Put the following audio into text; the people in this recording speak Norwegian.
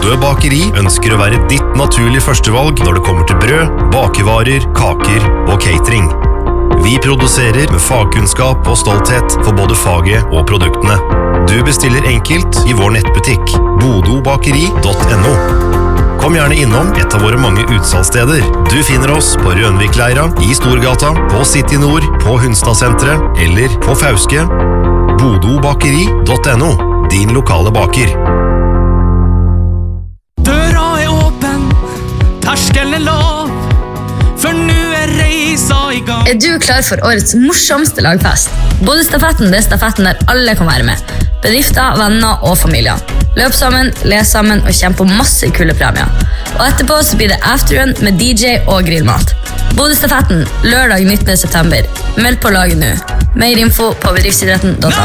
Bodø Bakeri ønsker å være ditt naturlige førstevalg når det kommer til brød, bakevarer, kaker og catering. Vi produserer med fagkunnskap og stolthet for både faget og produktene. Du bestiller enkelt i vår nettbutikk, bodobakeri.no. Kom gjerne innom et av våre mange utsalgssteder. Du finner oss på Rønvikleira, i Storgata, på City Nord, på Hunstadsenteret eller på Fauske. bodobakeri.no, din lokale baker. Døra åpen, terskelen lav, for nå reisa i gang. Du klar for årets morsomste lagfest? Bodøstafetten, det stafetten der alle kan være med. Bedrifter, venner og familier. Løp sammen, les sammen og kjemp på masse kule premier. Og etterpå så blir det afterrun med DJ og grillmat. Bodøstafetten, lørdag 19. september. Meld på laget nå. Mer info på bedriftsidretten.no.